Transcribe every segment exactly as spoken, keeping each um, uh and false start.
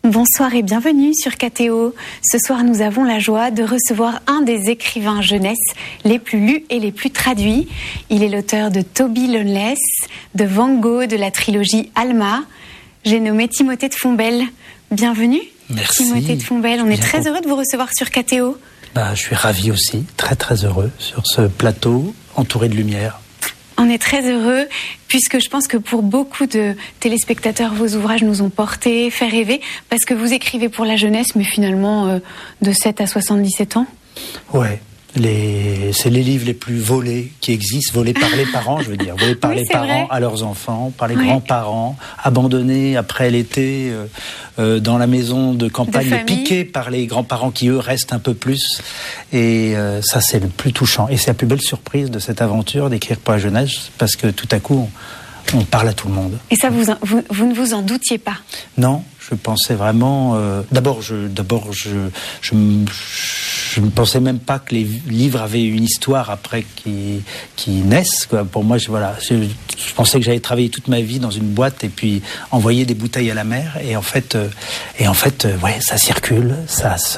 Bonsoir et bienvenue sur K T O. Ce soir, nous avons la joie de recevoir un des écrivains jeunesse les plus lus et les plus traduits. Il est l'auteur de Toby Loneless, de Van Gogh, de la trilogie Alma. J'ai nommé Timothée de Fontbelle. Bienvenue. Merci. Timothée de Fontbelle. On est Bien très bon. heureux de vous recevoir sur K T O. Bah, je suis ravi aussi, très très heureux sur ce plateau entouré de lumière. On est très heureux puisque je pense que pour beaucoup de téléspectateurs, vos ouvrages nous ont portés, fait rêver, parce que vous écrivez pour la jeunesse, mais finalement euh, de sept à soixante-dix-sept ans. Ouais, les... c'est les livres les plus volés qui existent, volés par les parents, je veux dire, volés par Oui, les c'est parents vrai. à leurs enfants, par les Ouais. grands-parents, abandonnés après l'été euh, euh, dans la maison de campagne, De famille. piqués par les grands-parents qui eux restent un peu plus. Et euh, ça, c'est le plus touchant. Et c'est la plus belle surprise de cette aventure d'écrire pour la jeunesse, parce que tout à coup, on, on parle à tout le monde. Et ça, vous, vous, vous ne vous en doutiez pas. Non, je pensais vraiment. Euh, d'abord, je, d'abord, je, je, me- je ne pensais même pas que les livres avaient une histoire après qui, qui naissent. Quoi. Pour moi, je, voilà, je, je pensais que j'allais travailler toute ma vie dans une boîte et puis envoyer des bouteilles à la mer. Et en fait, euh, et en fait, euh, ouais, ça circule, ça se,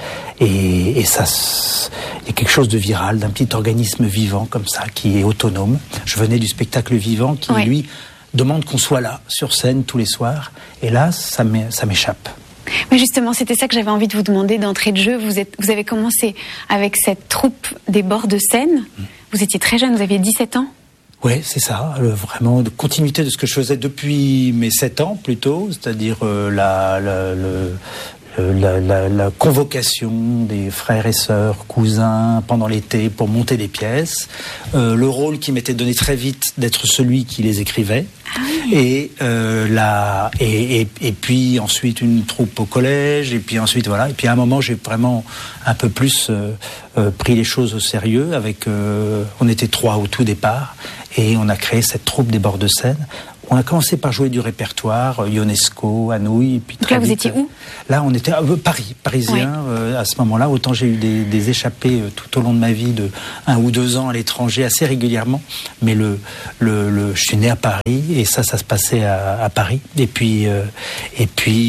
et, et ça, se- il y a quelque chose de viral, d'un petit organisme vivant comme ça, qui est autonome. Je venais du spectacle vivant qui, Ouais. lui, demande qu'on soit là, sur scène, tous les soirs. Et là, ça m'é- ça m'échappe. Mais justement, c'était ça que j'avais envie de vous demander d'entrée de jeu. Vous, êtes, vous avez commencé avec cette troupe des bords de Seine. Vous étiez très jeune, vous aviez dix-sept ans. Oui, c'est ça, euh, vraiment de continuité de ce que je faisais depuis mes sept ans plutôt, c'est-à-dire euh, la, la, le- le- la, la, la convocation des frères et sœurs, cousins pendant l'été pour monter des pièces, euh, le rôle qui m'était donné très vite d'être celui qui les écrivait, et, euh, la, et, et, et puis ensuite une troupe au collège, et puis ensuite voilà, et puis à un moment j'ai vraiment un peu plus euh, euh, pris les choses au sérieux, avec, euh, on était trois au tout départ, et on a créé cette troupe des bords de Seine. On a commencé par jouer du répertoire, euh, Ionesco, Anouilh, et puis Donc très là, vous vite, étiez où? Là, on était à euh, Paris, parisien, Ouais. euh, à ce moment-là. Autant j'ai eu des, des échappées euh, tout au long de ma vie de un ou deux ans à l'étranger, assez régulièrement. Mais le, le, le, je suis né à Paris, et ça, ça se passait à, à Paris. Et puis, euh, et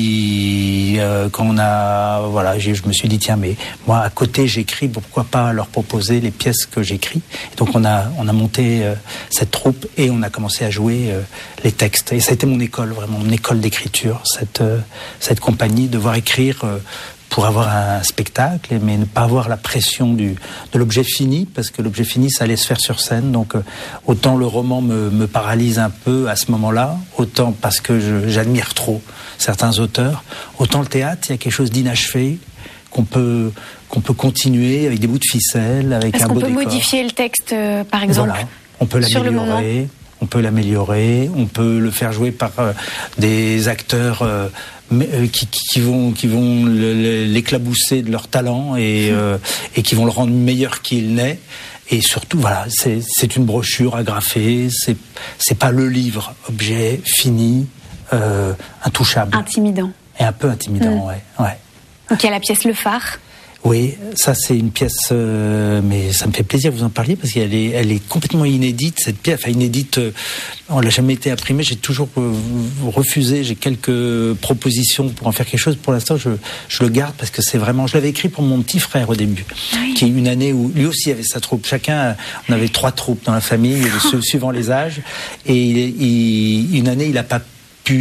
puis, euh, quand on a, voilà, j'ai- je me suis dit tiens, mais moi à côté j'écris, pourquoi pas leur proposer les pièces que j'écris. Et donc on a, on a monté euh, cette troupe et on a commencé à jouer euh, les textes. Et ça a été mon école, vraiment mon école d'écriture, cette, euh, cette compagnie, devoir écrire euh, pour avoir un spectacle, mais ne pas avoir la pression du, de l'objet fini, parce que l'objet fini, ça allait se faire sur scène. Donc, euh, autant le roman me, me paralyse un peu à ce moment-là, autant parce que je- j'admire trop certains auteurs, autant le théâtre, il y a quelque chose d'inachevé qu'on peut, qu'on peut continuer avec des bouts de ficelle, avec Est-ce un qu'on beau peut décor. modifier le texte, euh, par exemple? Voilà, on peut sur le moment. l'améliorer, on peut l'améliorer, on peut le faire jouer par euh, des acteurs euh, mais, euh, qui, qui, qui vont, qui vont le- le- l'éclabousser de leur talent et, euh, et qui vont le rendre meilleur qu'il n'est. Et surtout, voilà, c'est, c'est une brochure agrafée, c'est, c'est pas le livre, objet fini, euh, intouchable. Intimidant. Et un peu intimidant, Mm. ouais, ouais. Donc il y a la pièce Le Phare. Oui, ça c'est une pièce, euh, mais ça me fait plaisir que vous en parliez parce qu'elle est, elle est complètement inédite, cette pièce, enfin inédite, euh, on l'a jamais été imprimée, j'ai toujours euh, refusé, j'ai quelques propositions pour en faire quelque chose, pour l'instant je, je le garde parce que c'est vraiment, je l'avais écrit pour mon petit frère au début, Oui. qui est une année où lui aussi avait sa troupe, chacun, on avait trois troupes dans la famille, su- suivant les âges, et il, il, une année il a pas pu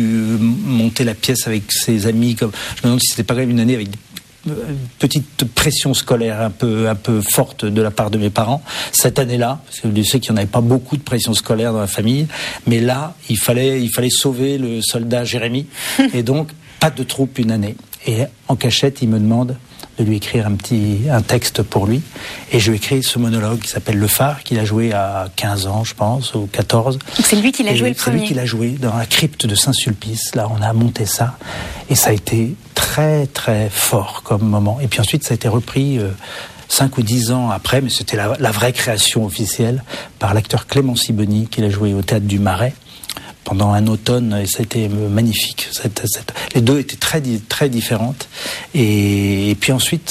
monter la pièce avec ses amis, comme, je me demande si c'était pas quand même une année avec une petite pression scolaire un peu, un peu forte de la part de mes parents cette année-là, parce que je sais qu'il n'y en avait pas beaucoup de pression scolaire dans la famille, mais là, il fallait, il fallait sauver le soldat Jérémy, et donc, pas de troupe une année. Et en cachette, il me demande de lui écrire un petit un texte pour lui, et je lui écris ce monologue qui s'appelle Le Phare, qu'il a joué à quinze ans, je pense, ou quatorze. Donc c'est lui qui l'a Et joué le c'est lui premier. qui l'a joué dans la crypte de Saint-Sulpice. Là, on a monté ça. Et ça a été très, très fort comme moment. Et puis ensuite, ça a été repris euh, cinq ou dix ans après, mais c'était la, la vraie création officielle, par l'acteur Clément Sibony, qui l'a joué au Théâtre du Marais pendant un automne, et ça a été magnifique. Cette, cette... Les deux étaient très, très différentes. Et, et puis ensuite,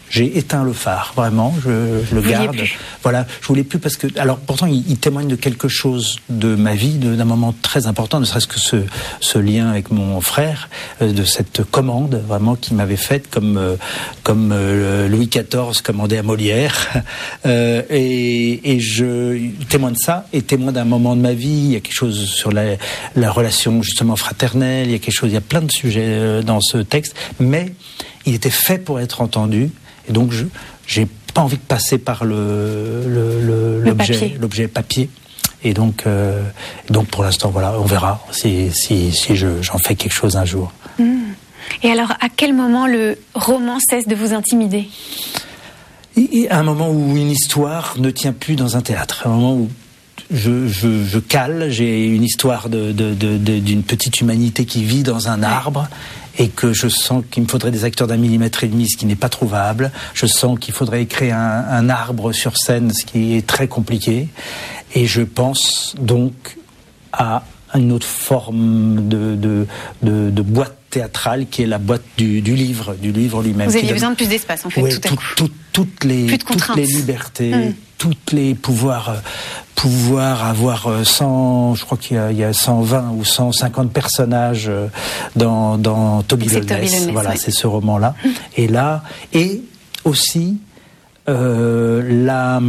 j'ai éteint le phare, vraiment, je, je le Vous garde. Voilà, je voulais plus parce que, alors pourtant, il, il témoigne de quelque chose de ma vie, de, d'un moment très important, ne serait-ce que ce, ce lien avec mon frère, euh, de cette commande vraiment qu'il m'avait faite, comme euh, comme euh, Louis quatorze commandait à Molière, euh, et, et je témoigne de ça, et témoin d'un moment de ma vie. Il y a quelque chose sur la, la relation justement fraternelle, il y a quelque chose, il y a plein de sujets dans ce texte, mais il était fait pour être entendu. Et donc, je j'ai pas envie de passer par le, le, le, le l'objet, papier. l'objet papier. Et donc, euh, donc pour l'instant, voilà, on verra si, si, si je, j'en fais quelque chose un jour. Mmh. Et alors, à quel moment le roman cesse de vous intimider ? Et, et à un moment où une histoire ne tient plus dans un théâtre, à un moment où Je, je, je cale, j'ai une histoire de, de, de, de, d'une petite humanité qui vit dans un arbre, et que je sens qu'il me faudrait des acteurs d'un millimètre et demi, ce qui n'est pas trouvable. Je sens qu'il faudrait créer un, un arbre sur scène, ce qui est très compliqué. Et je pense donc à une autre forme de, de, de, de boîte théâtrale, qui est la boîte du, du livre, du livre lui-même. Vous aviez donne... besoin de plus d'espace, en fait, ouais, tout à tout, coup. Tout, toutes, les, toutes les libertés, mmh. toutes les pouvoirs, euh, pouvoir avoir euh, cent, je crois qu'il y a, il y a cent vingt ou cent cinquante personnages euh, dans, dans Toby Loveless. Voilà, ouais. C'est ce roman-là. Mmh. Et là, et aussi euh, la...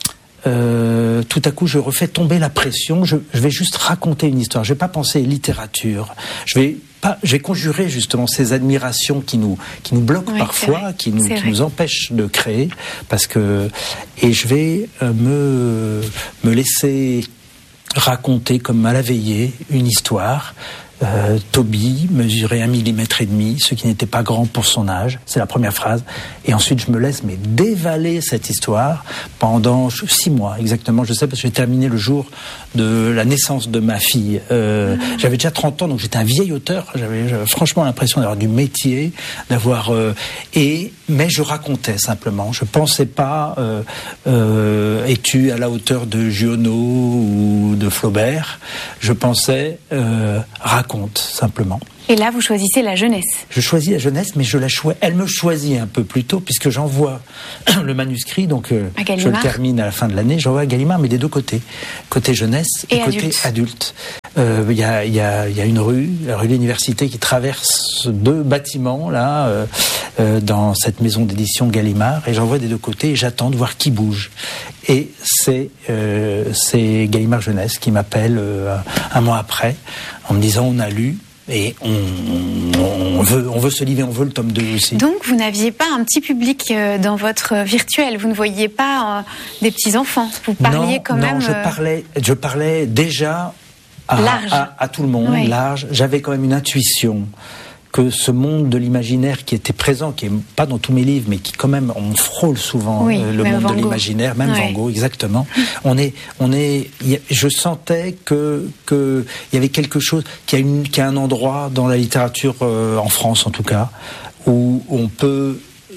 Euh, tout à coup, je refais tomber la pression. Je, je vais juste raconter une histoire. Je vais pas penser littérature. Je vais pas. Je vais conjurer justement ces admirations qui nous qui nous bloquent, oui, parfois, qui nous qui nous empêchent de créer, parce que et je vais euh, me me laisser raconter comme à la veillée une histoire. Euh, Toby mesurait un millimètre et demi, ce qui n'était pas grand pour son âge. C'est la première phrase. Et ensuite, je me laisse mais dévaler cette histoire pendant six mois exactement. Je sais parce que j'ai terminé le jour de la naissance de ma fille. Euh, mmh. J'avais déjà trente ans, donc j'étais un vieil auteur. J'avais, j'avais franchement l'impression d'avoir du métier, d'avoir euh, et mais je racontais simplement. Je pensais pas euh, euh, es-tu à la hauteur de Giono ou de Flaubert. Je pensais euh, raconter. Compte, simplement. Et là, vous choisissez la jeunesse. Je choisis la jeunesse, mais je la choi... elle me choisit un peu plus tôt, puisque j'envoie le manuscrit, donc euh, je le termine à la fin de l'année, j'envoie à Gallimard, mais des deux côtés. Côté jeunesse et, et côté adulte. Il euh, y, a, y, a, y a une rue, la rue de l'Université, qui traverse deux bâtiments, là, euh, euh, dans cette maison d'édition Gallimard, et j'envoie des deux côtés, et j'attends de voir qui bouge. Et c'est, euh, c'est Gallimard Jeunesse qui m'appelle euh, un mois après, en me disant on a lu, et on, on, veut, on veut se livrer, on veut le tome deux aussi. Donc vous n'aviez pas un petit public dans votre virtuel, vous ne voyiez pas euh, des petits-enfants, vous parliez non, quand non, même... Non, je parlais, je parlais déjà à, à, à tout le monde, oui. large. J'avais quand même une intuition que ce monde de l'imaginaire qui était présent, qui est pas dans tous mes livres, mais qui quand même, on frôle souvent oui, euh, le monde Van de l'imaginaire, même ouais. Van Gogh, exactement. On est, on est, y a, je sentais que, que il y avait quelque chose, qu'il y a une, qu'il y a un endroit dans la littérature, euh, en France en tout cas, où on peut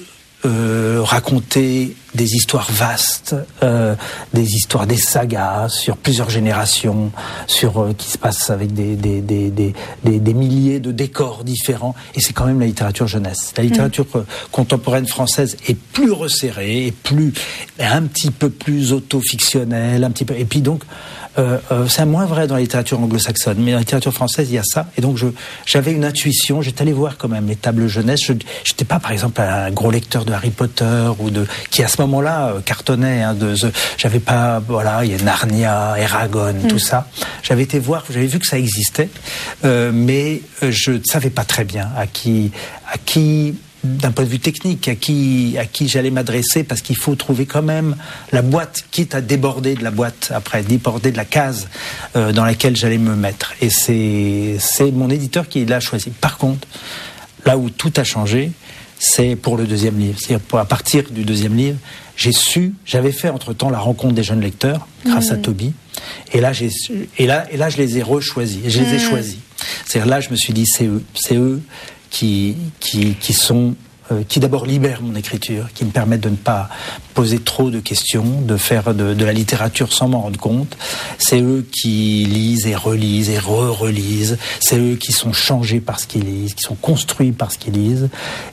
Euh, raconter des histoires vastes, euh, des histoires, des sagas sur plusieurs générations, sur euh, qui se passent avec des des, des des des des milliers de décors différents. Et c'est quand même la littérature jeunesse. La littérature mmh. contemporaine française est plus resserrée, et plus un petit peu plus auto-fictionnelle, un petit peu. Et puis donc. Euh, euh, c'est moins vrai dans la littérature anglo-saxonne, mais dans la littérature française, il y a ça. Et donc, je, j'avais une intuition. J'étais allé voir quand même les tables jeunesse. Je n'étais pas, par exemple, un gros lecteur de Harry Potter ou de qui à ce moment-là euh, cartonnait. Hein, de, de, j'avais pas, voilà, il y a Narnia, Eragon, mmh. tout ça. J'avais été voir, j'avais vu que ça existait, euh, mais euh, je ne savais pas très bien à qui, à qui. d'un point de vue technique, à qui, à qui j'allais m'adresser, parce qu'il faut trouver quand même la boîte, quitte à déborder de la boîte après, déborder de la case euh, dans laquelle j'allais me mettre. Et c'est, c'est mon éditeur qui l'a choisi. Par contre, là où tout a changé, c'est pour le deuxième livre. C'est-à-dire pour, à partir du deuxième livre, j'ai su, j'avais fait entre-temps la rencontre des jeunes lecteurs, grâce mmh. à Toby, et là, j'ai, et là, et là, je les ai rechoisis, et je les ai mmh. choisis. C'est-à-dire là, je me suis dit, c'est eux, c'est eux, Qui, qui, qui sont euh, qui d'abord libèrent mon écriture, qui me permettent de ne pas poser trop de questions, de faire de, de la littérature sans m'en rendre compte. C'est eux qui lisent et relisent et re-relisent. C'est eux qui sont changés par ce qu'ils lisent, qui sont construits par ce qu'ils lisent.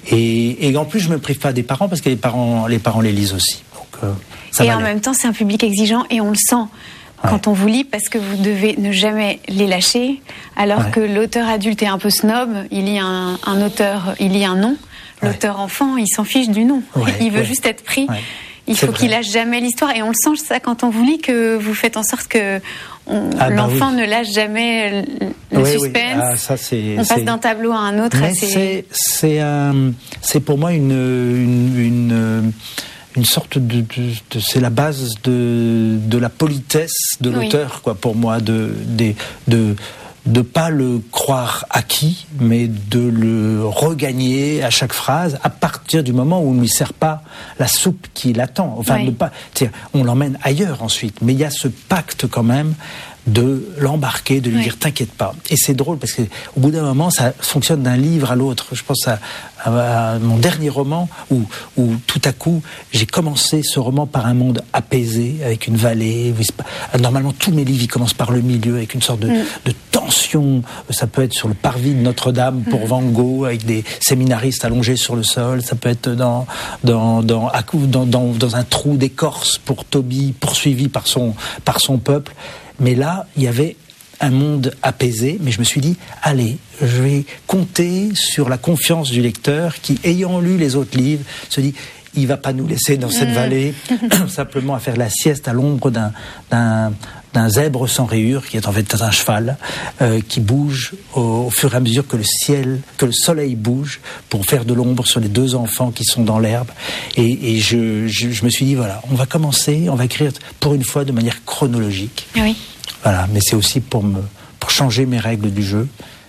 Et, et en plus, je me prive pas des parents parce que les parents, les parents les lisent aussi. Donc, euh, ça et va en aller. même temps, c'est un public exigeant et on le sent. Quand ouais. on vous lit, parce que vous devez ne jamais les lâcher, alors ouais. que l'auteur adulte est un peu snob, il lit un, un auteur, il lit un nom, ouais. l'auteur enfant, il s'en fiche du nom, ouais. il veut ouais. juste être pris. Ouais. Il c'est faut vrai. Qu'il lâche jamais l'histoire, et on le sent ça quand on vous lit, que vous faites en sorte que on, ah ben l'enfant oui. ne lâche jamais le oui, suspense. Oui. Ah, ça, c'est, on passe c'est... d'un tableau à un autre. Assez... C'est, c'est, un, c'est pour moi une... une, une une sorte de, de, de c'est la base de de la politesse de l'auteur, oui. quoi, pour moi, de de de de pas le croire acquis, mais de le regagner à chaque phrase à partir du moment où on ne lui sert pas la soupe qui l'attend. Enfin, oui. ne pas, on l'emmène ailleurs ensuite, mais il y a ce pacte quand même de l'embarquer, de lui oui. dire t'inquiète pas. Et c'est drôle parce que au bout d'un moment, ça fonctionne d'un livre à l'autre. Je pense à, à, à mon dernier roman où, où tout à coup j'ai commencé ce roman par un monde apaisé avec une vallée. Normalement, tous mes livres ils commencent par le milieu avec une sorte de, mm. de tension. Ça peut être sur le parvis de Notre-Dame pour mm. Van Gogh avec des séminaristes allongés sur le sol. Ça peut être dans dans dans dans, dans, dans un trou d'écorce pour Tobie poursuivi par son par son peuple. Mais là, il y avait un monde apaisé, mais je me suis dit, allez, je vais compter sur la confiance du lecteur qui, ayant lu les autres livres, se dit, il ne va pas nous laisser dans cette mmh. vallée, simplement à faire la sieste à l'ombre d'un, d'un, d'un zèbre sans rayures, qui est en fait un cheval, euh, qui bouge au, au fur et à mesure que le ciel, que le soleil bouge, pour faire de l'ombre sur les deux enfants qui sont dans l'herbe. Et, et je, je, je me suis dit, voilà, on va commencer, on va écrire pour une fois de manière chronologique. Oui. Voilà, mais c'est aussi pour me, pour changer mes règles du jeu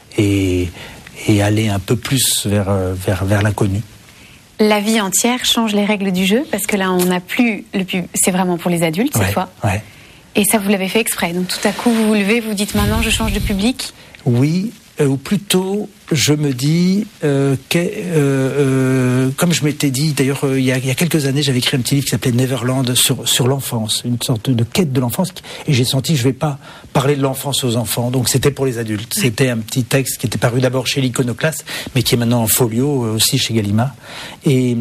et, et aller un peu plus vers, vers, vers l'inconnu. La vie entière change les règles du jeu, parce que là, on n'a plus le pub... c'est vraiment pour les adultes cette ouais, fois. Ouais. Et ça, vous l'avez fait exprès. Donc tout à coup, vous vous levez, vous dites maintenant, je change de public. Oui, euh, ou plutôt, je me dis, euh, que, euh, euh, comme je m'étais dit, d'ailleurs, euh, il, y a, il y a quelques années, j'avais écrit un petit livre qui s'appelait Neverland sur, sur l'enfance, une sorte de quête de l'enfance, et j'ai senti que je ne vais pas parler de l'enfance aux enfants, donc c'était pour les adultes. Ouais. C'était un petit texte qui était paru d'abord chez l'Iconoclaste, mais qui est maintenant en folio, euh, aussi chez Gallimard. Et...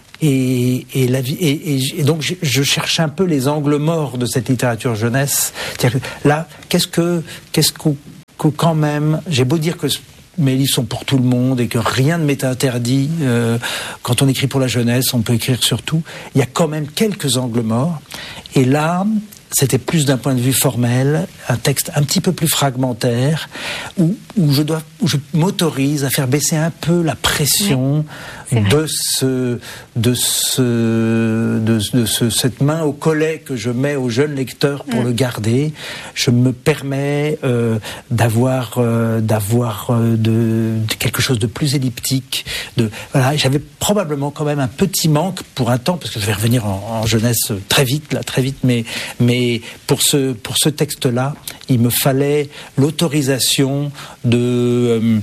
Et, et, la vie, et, et, et donc je, je cherche un peu les angles morts de cette littérature jeunesse. C'est-à-dire que là, qu'est-ce que, qu'est-ce que, que quand même, j'ai beau dire que mes livres sont pour tout le monde et que rien ne m'est interdit. Euh, quand on écrit pour la jeunesse, on peut écrire sur tout. Il y a quand même quelques angles morts. Et là, c'était plus d'un point de vue formel, un texte un petit peu plus fragmentaire, où, où je dois, où je m'autorise à faire baisser un peu la pression oui, de ce, de ce, de, de ce, cette main au collet que je mets au jeune lecteur pour mmh. le garder. Je me permets euh, d'avoir, euh, d'avoir euh, de, de quelque chose de plus elliptique. De, voilà, j'avais probablement quand même un petit manque pour un temps, parce que je vais revenir en, en jeunesse très vite, là, très vite, mais, mais Et pour ce, pour ce texte-là, il me fallait l'autorisation de,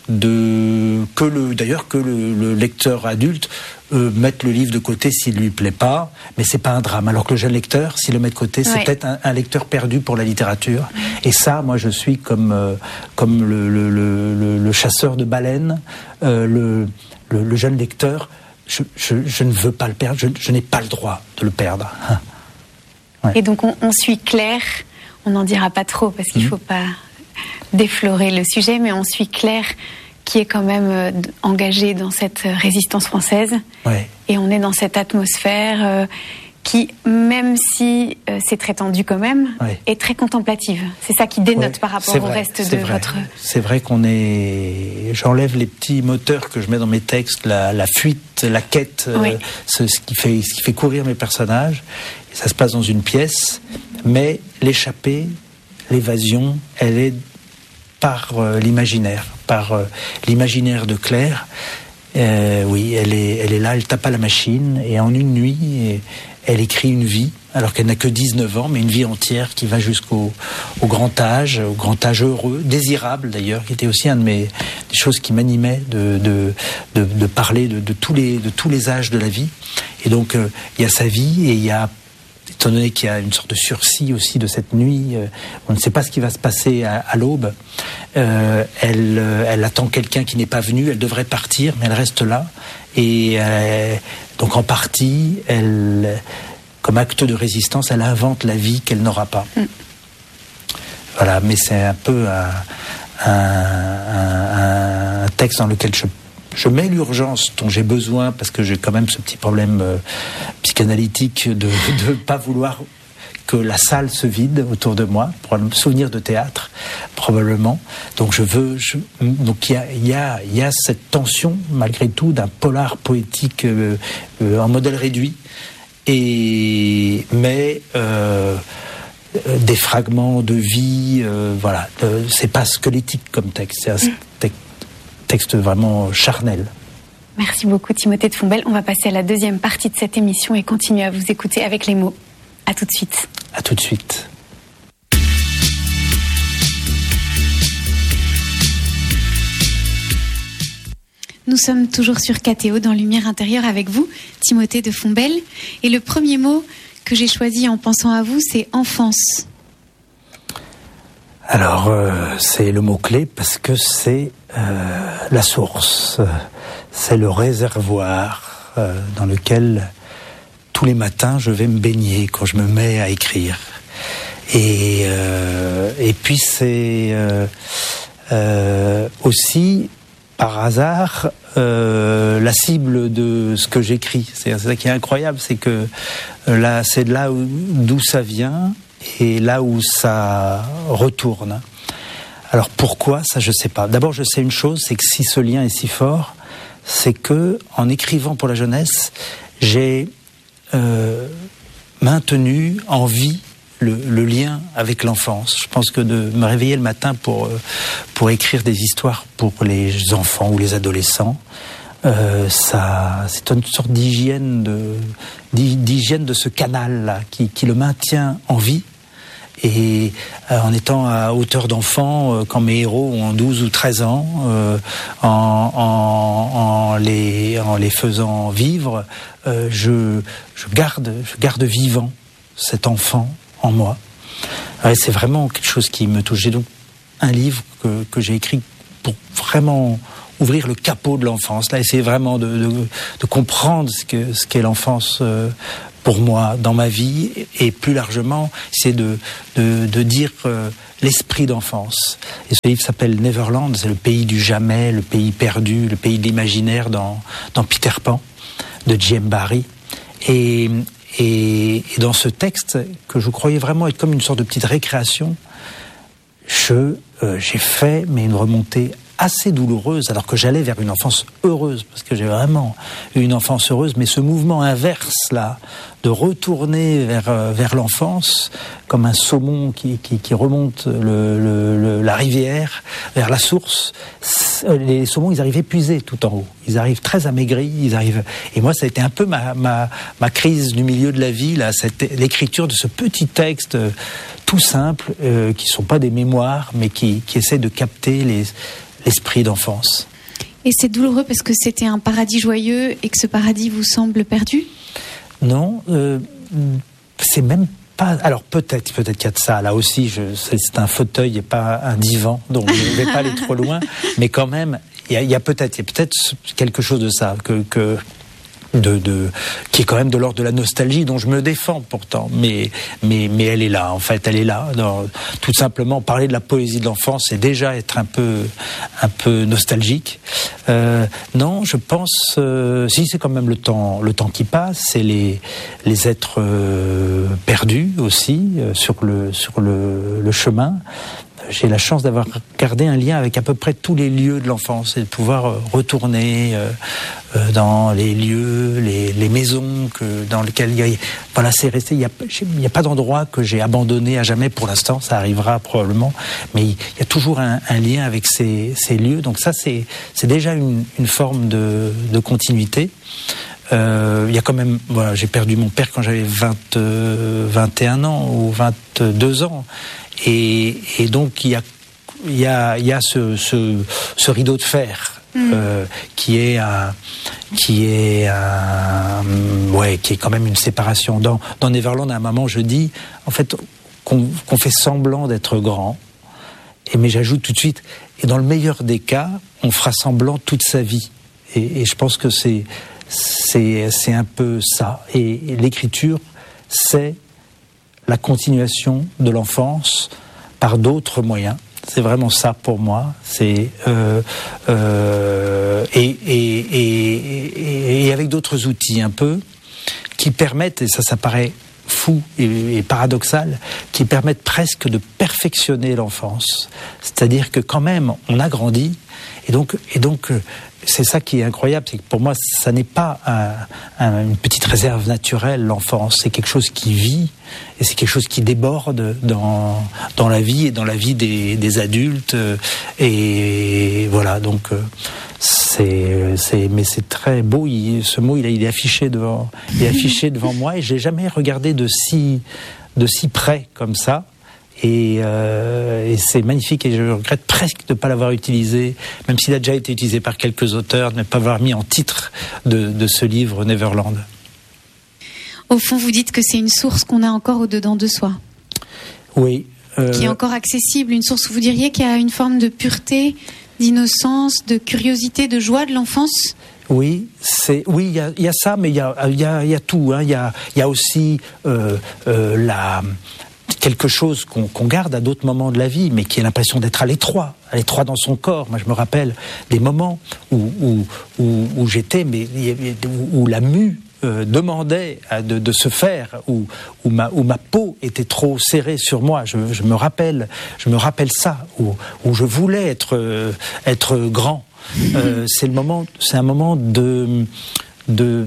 de que le, d'ailleurs que le, le lecteur adulte euh, mette le livre de côté s'il lui plaît pas, mais c'est pas un drame. Alors que le jeune lecteur, s'il le met de côté, c'est ouais. peut-être un, un lecteur perdu pour la littérature. Et ça, moi, je suis comme euh, comme le, le, le, le chasseur de baleines, euh, le, le, le jeune lecteur. Je, je, je ne veux pas le perdre. Je, je n'ai pas le droit de le perdre. Ouais. Et donc on, on suit Claire, on n'en dira pas trop parce qu'il ne mmh. faut pas déflorer le sujet, mais on suit Claire qui est quand même euh, engagée dans cette résistance française. Ouais. Et on est dans cette atmosphère euh, qui, même si euh, c'est très tendu quand même, ouais. est très contemplative. C'est ça qui dénote ouais, par rapport au vrai, reste de vrai. votre... C'est vrai qu'on est... J'enlève les petits moteurs que je mets dans mes textes, la, la fuite, la quête, oui. euh, ce, ce, qui fait, ce qui fait courir mes personnages. Et ça se passe dans une pièce, mais l'échappée, l'évasion, elle est par euh, l'imaginaire, par euh, l'imaginaire de Claire. Euh, oui, elle est, elle est là, elle tape à la machine, et en une nuit, elle écrit une vie alors qu'elle n'a que dix-neuf ans, mais une vie entière qui va jusqu'au au grand âge, au grand âge heureux, désirable d'ailleurs, qui était aussi un de mes des choses qui m'animaient de de de, de parler de, de tous les de tous les âges de la vie. Et donc euh, il y a sa vie et il y a, étant donné qu'il y a une sorte de sursis aussi de cette nuit, euh, on ne sait pas ce qui va se passer à, à l'aube. Euh, elle, euh, elle attend quelqu'un qui n'est pas venu. Elle devrait partir, mais elle reste là. Et euh, donc en partie, elle, comme acte de résistance, elle invente la vie qu'elle n'aura pas. Mm. Voilà, mais c'est un peu un, un, un texte dans lequel je Je mets l'urgence dont j'ai besoin, parce que j'ai quand même ce petit problème euh, psychanalytique de ne pas vouloir que la salle se vide autour de moi, pour un souvenir de théâtre, probablement. Donc je veux... Je, donc il y a, y, a, y a cette tension, malgré tout, d'un polar poétique euh, euh, en modèle réduit, et, mais... Euh, des fragments de vie, euh, voilà. Euh, c'est pas squelettique comme texte, c'est un mm. texte texte vraiment charnel. Merci beaucoup Timothée de Fontbelle. On va passer à la deuxième partie de cette émission et continuer à vous écouter avec les mots. À tout de suite. À tout de suite. Nous sommes toujours sur K T O dans Lumière intérieure avec vous, Timothée de Fontbelle. Et le premier mot que j'ai choisi en pensant à vous, c'est enfance. Alors, euh, c'est le mot-clé parce que c'est euh, la source, euh, c'est le réservoir euh, dans lequel tous les matins je vais me baigner quand je me mets à écrire. Et, euh, et puis c'est euh, euh, aussi, par hasard, euh, la cible de ce que j'écris. C'est, c'est ça qui est incroyable, c'est que euh, là, c'est de là où, d'où ça vient. Et là où ça retourne. Alors pourquoi, ça je sais pas. D'abord je sais une chose, c'est que si ce lien est si fort, c'est que en écrivant pour la jeunesse, j'ai euh, maintenu en vie le, le lien avec l'enfance. Je pense que de me réveiller le matin pour pour écrire des histoires pour les enfants ou les adolescents, Euh, ça, c'est une sorte d'hygiène de, d'hygiène de ce canal-là qui, qui le maintient en vie. Et euh, en étant à hauteur d'enfant, euh, quand mes héros ont douze ou treize ans, euh, en, en, en, les, en les faisant vivre, euh, je, je, garde, je garde vivant cet enfant en moi. Ouais, c'est vraiment quelque chose qui me touche. J'ai donc un livre que, que j'ai écrit pour vraiment ouvrir le capot de l'enfance, là, essayer vraiment de, de, de comprendre ce, que, ce qu'est l'enfance euh, pour moi, dans ma vie, et plus largement, c'est de, de, de dire euh, l'esprit d'enfance. Et ce livre s'appelle Neverland, c'est le pays du jamais, le pays perdu, le pays de l'imaginaire dans, dans Peter Pan, de J M Barrie. Et, et, et dans ce texte, que je croyais vraiment être comme une sorte de petite récréation, je, euh, j'ai fait mais une remontée assez douloureuse, alors que j'allais vers une enfance heureuse, parce que j'ai vraiment eu une enfance heureuse, mais ce mouvement inverse, là, de retourner vers, euh, vers l'enfance, comme un saumon qui, qui, qui remonte le, le, le, la rivière, vers la source, les saumons, ils arrivent épuisés tout en haut. Ils arrivent très amaigris, ils arrivent... Et moi, ça a été un peu ma, ma, ma crise du milieu de la vie, là, cette, l'écriture de ce petit texte euh, tout simple, euh, qui ne sont pas des mémoires, mais qui, qui essaient de capter les... l'esprit d'enfance. Et c'est douloureux parce que c'était un paradis joyeux et que ce paradis vous semble perdu ? Non, euh, c'est même pas... Alors peut-être, peut-être qu'il y a de ça. Là aussi, je, c'est, c'est un fauteuil et pas un divan, donc je ne vais pas aller trop loin. Mais quand même, il y a, il y a peut-être, il y a peut-être quelque chose de ça que... que De, de, qui est quand même de l'ordre de la nostalgie dont je me défends pourtant, mais, mais, mais elle est là, en fait, elle est là. Dans, tout simplement, parler de la poésie de l'enfance, c'est déjà être un peu, un peu nostalgique. Euh, non, je pense, euh, si c'est quand même le temps, le temps qui passe, c'est les, les êtres euh, perdus aussi euh, sur le, sur le, le chemin. J'ai la chance d'avoir gardé un lien avec à peu près tous les lieux de l'enfance et de pouvoir retourner euh, euh, dans les lieux, les, les maisons que, dans lesquelles il y a, voilà, c'est resté. Il n'y a, il y a pas d'endroit que j'ai abandonné à jamais pour l'instant. Ça arrivera probablement, mais il y a toujours un, un lien avec ces, ces lieux. Donc ça, c'est, c'est déjà une, une forme de, de continuité. euh, il y a quand même, voilà, j'ai perdu mon père quand j'avais vingt, euh, vingt et un ans ou vingt-deux ans, et, et donc il y a, il y a, il y a ce, ce, ce rideau de fer. Mmh. Euh, qui est un, qui est un, ouais, qui est quand même une séparation. Dans, dans Neverland, à un moment, je dis, en fait, qu'on, qu'on fait semblant d'être grand. Et mais j'ajoute tout de suite, et dans le meilleur des cas, on fera semblant toute sa vie. Et, et je pense que c'est, c'est, c'est un peu ça. Et, et l'écriture, c'est la continuation de l'enfance par d'autres moyens. C'est vraiment ça pour moi. C'est euh, euh, et, et, et, et avec d'autres outils un peu qui permettent, et ça, ça paraît fou et, et paradoxal, qui permettent presque de perfectionner l'enfance. C'est-à-dire que quand même, on a grandi, et donc, et donc c'est ça qui est incroyable, c'est que pour moi, ça n'est pas un, un, une petite réserve naturelle, l'enfance. C'est quelque chose qui vit, et c'est quelque chose qui déborde dans, dans la vie et dans la vie des, des adultes. Et voilà, donc c'est, c'est, mais c'est très beau. Il, ce mot, il, il est affiché devant, il est affiché devant moi, et je l'ai jamais regardé de si, de si près comme ça. Et, euh, et c'est magnifique, et je regrette presque de ne pas l'avoir utilisé, même s'il a déjà été utilisé par quelques auteurs, de ne pas l'avoir mis en titre de, de ce livre Neverland. Au fond, vous dites que c'est une source qu'on a encore au-dedans de soi. Oui. Euh... Qui est encore accessible, une source où vous diriez qu'il y a une forme de pureté, d'innocence, de curiosité, de joie de l'enfance ? Oui, c'est oui, il y a, y a ça, mais il y a, y a, y a tout. Hein. Il y a, y a aussi euh, euh, la quelque chose qu'on, qu'on garde à d'autres moments de la vie, mais qui a l'impression d'être à l'étroit, à l'étroit dans son corps. Moi, je me rappelle des moments où où où, où j'étais, mais où, où la mue euh, demandait de, de se faire, où où ma où ma peau était trop serrée sur moi. Je, je me rappelle, je me rappelle ça, où où je voulais être euh, être grand. Euh, c'est le moment, c'est un moment de de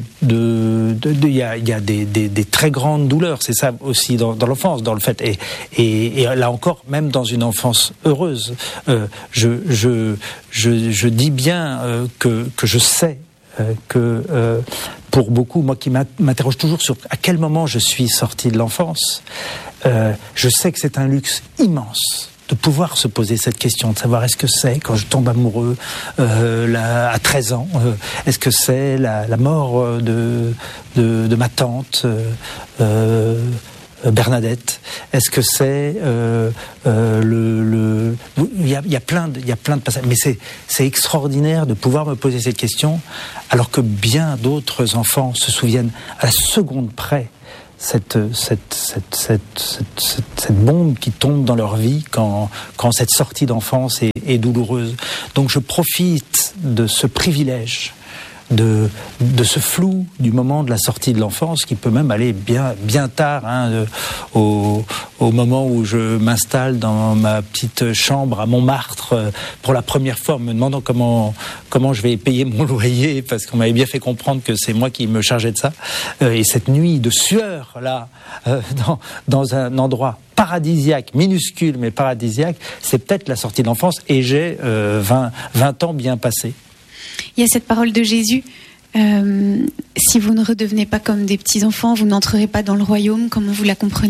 de de il y a il y a des, des des très grandes douleurs, c'est ça aussi dans dans l'enfance, dans le fait, et et, et là encore, même dans une enfance heureuse, euh, je je je je dis bien euh, que que je sais euh, que euh, pour beaucoup, moi qui m'interroge toujours sur à quel moment je suis sorti de l'enfance, euh, je sais que c'est un luxe immense de pouvoir se poser cette question, de savoir est-ce que c'est quand je tombe amoureux euh, là, à treize ans, euh, est-ce que c'est la, la mort de, de, de ma tante euh, euh, Bernadette, est-ce que c'est euh, euh, le, le il y a, il y a plein de, il y a plein de passages, mais c'est, c'est extraordinaire de pouvoir me poser cette question alors que bien d'autres enfants se souviennent à la seconde près Cette, cette, cette, cette, cette, cette, cette bombe qui tombe dans leur vie quand, quand cette sortie d'enfance est, est douloureuse. Donc je profite de ce privilège, de, de ce flou du moment de la sortie de l'enfance, qui peut même aller bien, bien tard, hein, de, au, au moment où je m'installe dans ma petite chambre à Montmartre euh, pour la première fois, en me demandant comment, comment je vais payer mon loyer, parce qu'on m'avait bien fait comprendre que c'est moi qui me chargeais de ça. Euh, et cette nuit de sueur, là, euh, dans, dans un endroit paradisiaque, minuscule mais paradisiaque, c'est peut-être la sortie de l'enfance, et j'ai euh, vingt, vingt ans bien passés. Il y a cette parole de Jésus, euh, si vous ne redevenez pas comme des petits-enfants, vous n'entrerez pas dans le royaume. Comment vous la comprenez ?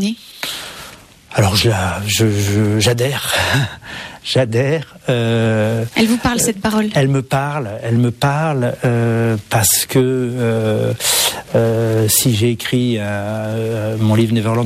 Alors je la, je, je, j'adhère, j'adhère. Euh, elle vous parle, cette parole ? Elle me parle, elle me parle euh, parce que euh, euh, si j'ai écrit euh, mon livre Neverland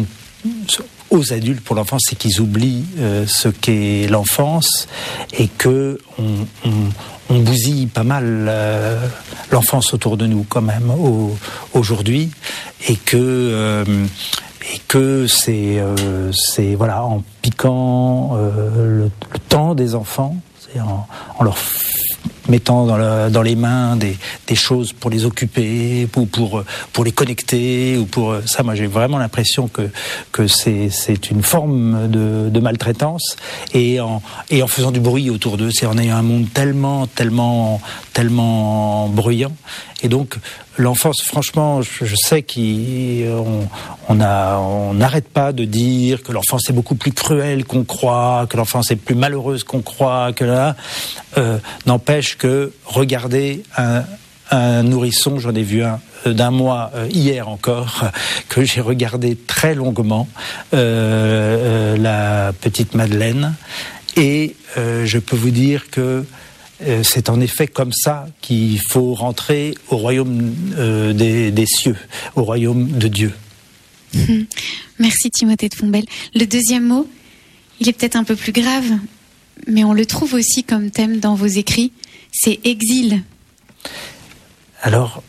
aux adultes pour l'enfance, c'est qu'ils oublient euh, ce qu'est l'enfance, et que on, on, on bousille pas mal euh, l'enfance autour de nous quand même au, aujourd'hui, et que euh, et que c'est euh, c'est voilà, en piquant euh, le, le temps des enfants, c'est en, en leur mettant dans, le, dans les mains des, des choses pour les occuper, ou pour, pour les connecter, ou pour ça. Moi, j'ai vraiment l'impression que, que c'est, c'est une forme de, de maltraitance, et en, et en faisant du bruit autour d'eux, c'est en ayant un monde tellement, tellement, tellement bruyant. Et donc, l'enfance, franchement, je, je sais qu'on on a, on n'arrête pas de dire que l'enfance est beaucoup plus cruelle qu'on croit, que l'enfance est plus malheureuse qu'on croit, que là, euh, n'empêche que regarder un, un nourrisson, j'en ai vu un d'un mois euh, hier encore, que j'ai regardé très longuement, euh, euh, la petite Madeleine, et euh, je peux vous dire que euh, c'est en effet comme ça qu'il faut rentrer au royaume euh, des, des cieux, au royaume de Dieu. Mmh. Merci Timothée de Fontbelle. Le deuxième mot, il est peut-être un peu plus grave, mais on le trouve aussi comme thème dans vos écrits, c'est exil. Alors,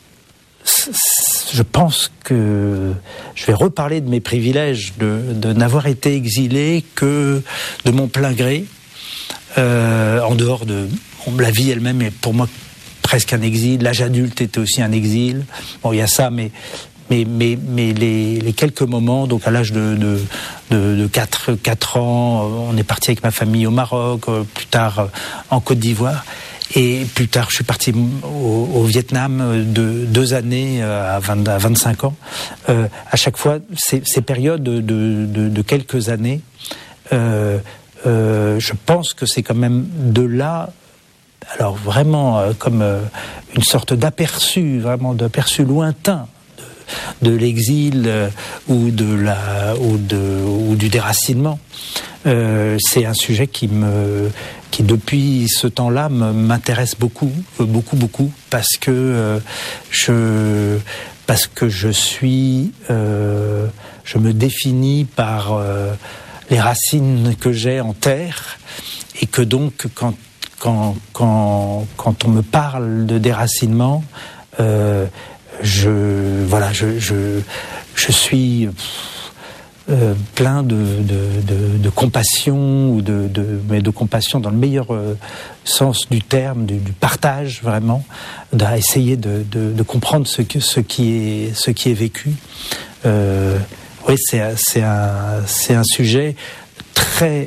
je pense que je vais reparler de mes privilèges de, de n'avoir été exilé que de mon plein gré, euh, en dehors de la vie elle-même est pour moi presque un exil. L'âge adulte était aussi un exil. Bon, il y a ça, mais mais mais mais les, les quelques moments, donc à l'âge de de de, de quatre, quatre ans, on est parti avec ma famille au Maroc, plus tard en Côte d'Ivoire. Et plus tard, je suis parti au, au Vietnam de deux années à, vingt, à vingt-cinq ans. Euh, à chaque fois, ces, ces périodes de, de, de quelques années, euh, euh, je pense que c'est quand même de là, alors vraiment euh, comme euh, une sorte d'aperçu, vraiment d'aperçu lointain de, de l'exil euh, ou de la ou de ou du déracinement. Euh, c'est un sujet qui me qui depuis ce temps-là m'intéresse beaucoup, beaucoup, beaucoup, parce que euh, je, parce que je suis, euh, je me définis par euh, les racines que j'ai en terre, et que donc quand quand quand quand on me parle de déracinement, euh, je voilà, je je je suis Euh, plein de, de, de, de compassion, ou de, de, mais de compassion dans le meilleur euh, sens du terme, du, du partage vraiment, d'essayer de, de, de comprendre ce, que, ce, qui est, ce qui est vécu. Euh, oui, c'est, c'est, un, c'est un sujet très,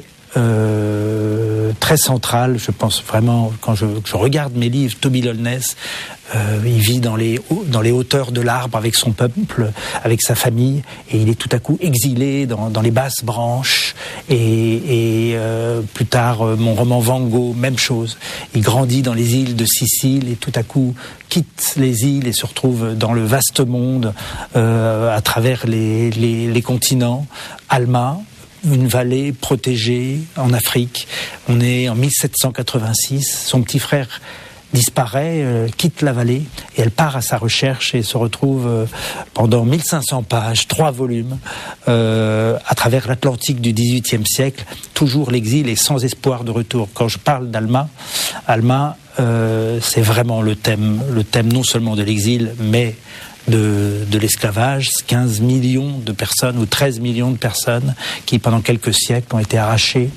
euh, très central, je pense vraiment, quand je, je regarde mes livres, Toby Lowness, Euh, il vit dans les, dans les hauteurs de l'arbre avec son peuple, avec sa famille, et il est tout à coup exilé dans, dans les basses branches. Et, et euh, plus tard, euh, mon roman Van Gogh, même chose. Il grandit dans les îles de Sicile et tout à coup quitte les îles et se retrouve dans le vaste monde, euh, à travers les, les, les continents. Alma, une vallée protégée en Afrique. On est en mille sept cent quatre-vingt-six. Son petit frère disparaît, euh, quitte la vallée, et elle part à sa recherche et se retrouve euh, pendant mille cinq cents pages, trois volumes, euh, à travers l'Atlantique du dix-huitième siècle, toujours l'exil et sans espoir de retour. Quand je parle d'Alma, Alma, euh, c'est vraiment le thème, le thème non seulement de l'exil, mais de, de l'esclavage. quinze millions de personnes, ou treize millions de personnes, qui pendant quelques siècles ont été arrachées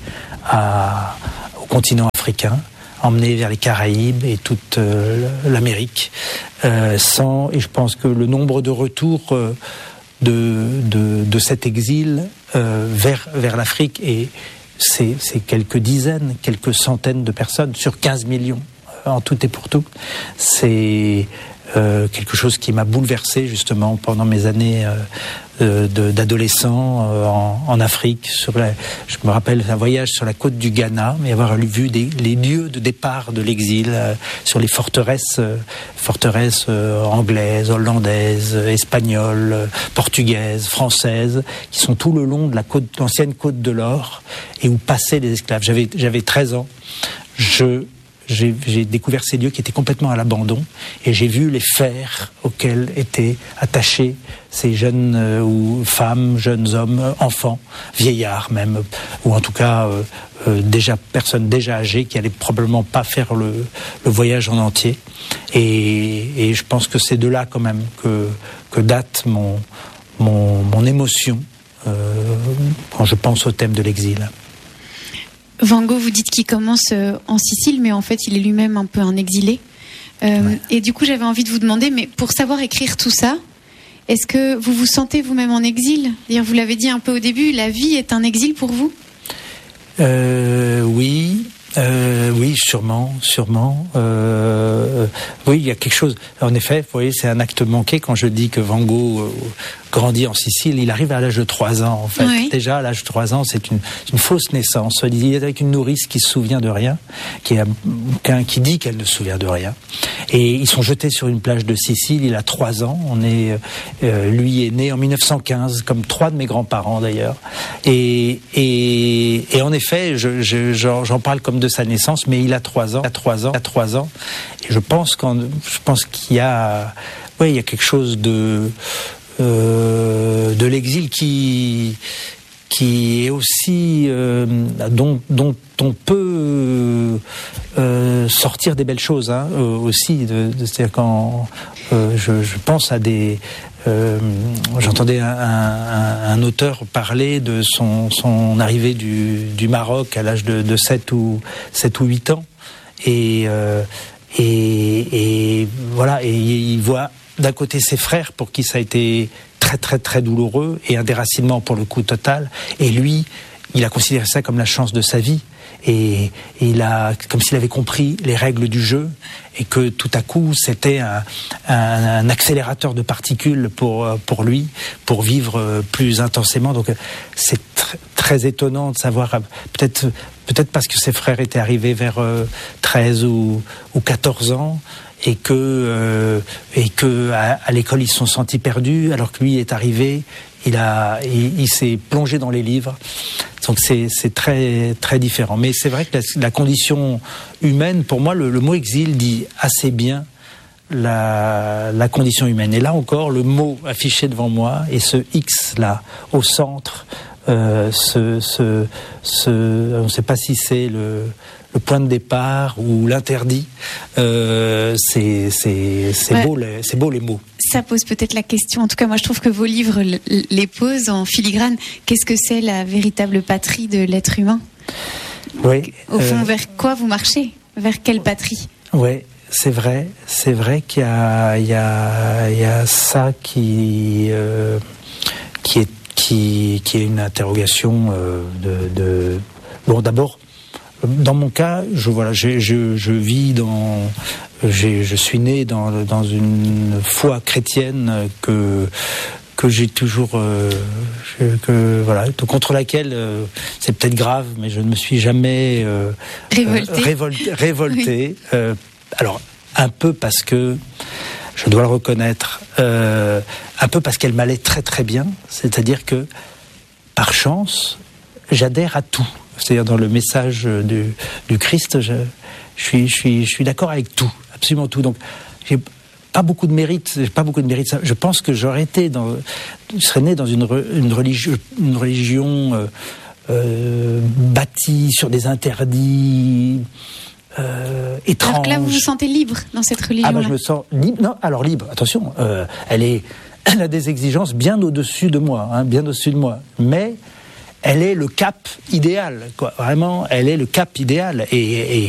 à, au continent africain, emmenés vers les Caraïbes et toute euh, l'Amérique, euh, sans, et je pense que le nombre de retours euh, de, de, de cet exil euh, vers, vers l'Afrique, et c'est, c'est quelques dizaines, quelques centaines de personnes sur quinze millions, euh, en tout et pour tout. C'est euh, quelque chose qui m'a bouleversé justement pendant mes années euh, de, d'adolescent euh, en, en Afrique. Sur la, je me rappelle un voyage sur la côte du Ghana, mais avoir vu des, les lieux de départ de l'exil, euh, sur les forteresses, euh, forteresses euh, anglaises, hollandaises, espagnoles, euh, portugaises, françaises, qui sont tout le long de la côte, l'ancienne côte de l'Or, et où passaient les esclaves. J'avais, j'avais treize ans. Je J'ai, j'ai découvert ces lieux qui étaient complètement à l'abandon, et j'ai vu les fers auxquels étaient attachés ces jeunes euh, ou femmes, jeunes hommes, enfants, vieillards même, ou en tout cas euh, euh, déjà personnes déjà âgées qui allaient probablement pas faire le, le voyage en entier. Et, et je pense que c'est de là quand même que, que date mon, mon, mon émotion euh, quand je pense au thème de l'exil. Van Gogh, vous dites qu'il commence en Sicile, mais en fait, il est lui-même un peu un exilé. Euh, ouais. Et du coup, j'avais envie de vous demander, mais pour savoir écrire tout ça, est-ce que vous vous sentez vous-même en exil ? C'est-à-dire, vous l'avez dit un peu au début, la vie est un exil pour vous ? euh, Oui, euh, oui, sûrement, sûrement. Euh, oui, il y a quelque chose. En effet, vous voyez, c'est un acte manqué quand je dis que Van Gogh euh, grandit en Sicile. Il arrive à l'âge de trois ans, en fait. Oui. Déjà, à l'âge de trois ans, c'est une, une fausse naissance. Il est avec une nourrice qui se souvient de rien, qui, a, qui dit qu'elle ne se souvient de rien. Et ils sont jetés sur une plage de Sicile. Il a trois ans. On est, euh, lui est né en mille neuf cent quinze, comme trois de mes grands-parents d'ailleurs. Et, et, et en effet, je, je, j'en, j'en parle comme de sa naissance, mais il a trois ans, à trois ans, à trois ans. Et je pense qu'en, je pense qu'il y a, ouais, il y a quelque chose de, euh, de l'exil qui, qui est aussi, euh, dont, dont on peut euh, sortir des belles choses, hein, euh, aussi. De, de, c'est-à-dire quand euh, je, je pense à des, Euh, j'entendais un, un, un auteur parler de son, son arrivée du, du Maroc à l'âge de, de sept ou huit ans. Et, euh, et, et voilà, et il voit d'un côté ses frères pour qui ça a été très très très douloureux et un déracinement pour le coup total. Et lui, il a considéré ça comme la chance de sa vie. Et, et il a, comme s'il avait compris les règles du jeu et que tout à coup c'était un, un, un accélérateur de particules pour, pour lui, pour vivre plus intensément. Donc c'est tr- très étonnant de savoir, peut-être, peut-être parce que ses frères étaient arrivés vers euh, treize ou, ou quatorze ans et que, euh, et que à, à l'école ils se sont sentis perdus alors que lui est arrivé. Il a, il, il s'est plongé dans les livres. Donc c'est, c'est très, très différent. Mais c'est vrai que la, la condition humaine, pour moi, le, le mot exil dit assez bien la, la condition humaine. Et là encore, le mot affiché devant moi et ce X là au centre, euh, ce, ce, ce, on ne sait pas si c'est le, le point de départ ou l'interdit. Euh, c'est, c'est, c'est ouais. beau, les, c'est beau les mots. Ça pose peut-être la question, en tout cas moi je trouve que vos livres les posent en filigrane. Qu'est-ce que c'est la véritable patrie de l'être humain ? Oui. Au fond, euh... vers quoi vous marchez ? Vers quelle patrie ? Oui, c'est vrai, c'est vrai qu'il y a, il y a, il y a ça qui, euh, qui est, qui, qui est une interrogation euh, de, de. Bon, d'abord. Dans mon cas, je voilà, je, je, je vis dans, j'ai, je suis né dans, dans une foi chrétienne que que j'ai toujours, euh, je, que voilà, contre laquelle euh, c'est peut-être grave, mais je ne me suis jamais euh, révolté. Euh, révolté. révolté oui. euh, alors un peu parce que je dois le reconnaître, euh, un peu parce qu'elle m'allait très très bien, c'est-à-dire que par chance, j'adhère à tout. C'est-à-dire dans le message du, du Christ, je, je, suis, je, suis, je suis d'accord avec tout, absolument tout. Donc, j'ai pas beaucoup de mérite, j'ai pas beaucoup de mérite. Je pense que j'aurais été dans, je serais né dans une, une religion, une religion euh, euh, bâtie sur des interdits euh, étranges. Alors que là, vous vous sentez libre dans cette religion. Ah ben, je me sens libre. Non, alors libre. Attention, euh, elle est, elle a des exigences bien au-dessus de moi, hein, bien au-dessus de moi, mais elle est le cap idéal, quoi. Vraiment, elle est le cap idéal. Et, et